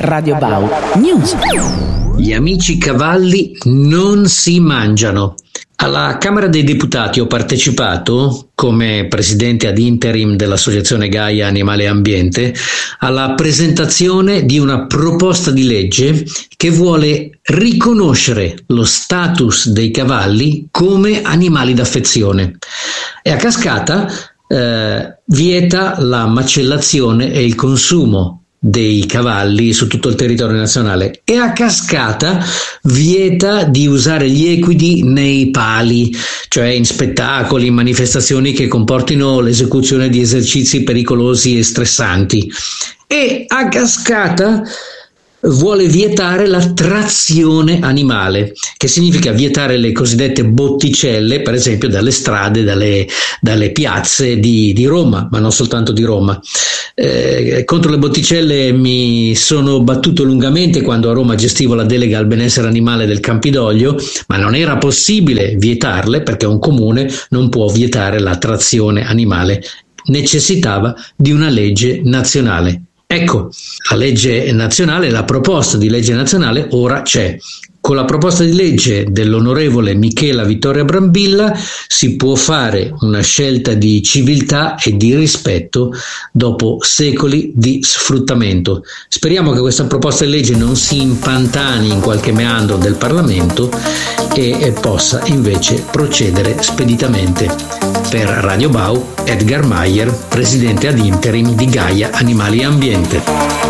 Radio Bau News. Gli amici cavalli non si mangiano. Alla Camera dei Deputati ho partecipato, come presidente ad interim dell'Associazione Gaia Animale e Ambiente, alla presentazione di una proposta di legge che vuole riconoscere lo status dei cavalli come animali d'affezione e a cascata vieta la macellazione e il consumo dei cavalli su tutto il territorio nazionale e a cascata vieta di usare gli equidi nei pali, cioè in spettacoli, in manifestazioni che comportino l'esecuzione di esercizi pericolosi e stressanti, e a cascata vuole vietare la trazione animale, che significa vietare le cosiddette botticelle, per esempio dalle strade, dalle piazze di Roma, ma non soltanto di Roma. Contro le botticelle mi sono battuto lungamente quando a Roma gestivo la delega al benessere animale del Campidoglio, ma non era possibile vietarle perché un comune non può vietare la trazione animale, necessitava di una legge nazionale. Ecco, la legge nazionale, la proposta di legge nazionale ora c'è. Con la proposta di legge dell'onorevole Michela Vittoria Brambilla si può fare una scelta di civiltà e di rispetto dopo secoli di sfruttamento. Speriamo che questa proposta di legge non si impantani in qualche meandro del Parlamento e possa invece procedere speditamente. Per Radio Bau, Edgar Meyer, presidente ad interim di Gaia Animali e Ambiente.